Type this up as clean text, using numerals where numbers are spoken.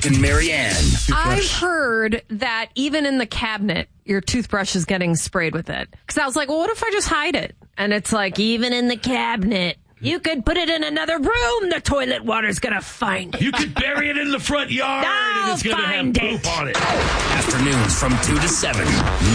and Marianne. I've heard that even in the cabinet, your toothbrush is getting sprayed with it. Because I was like, well, what if I just hide it? And it's like, even in the cabinet. You could put it in another room. The toilet water's going to find it. You could bury it in the front yard and it's going to have poop on it. Afternoons from 2 to 7.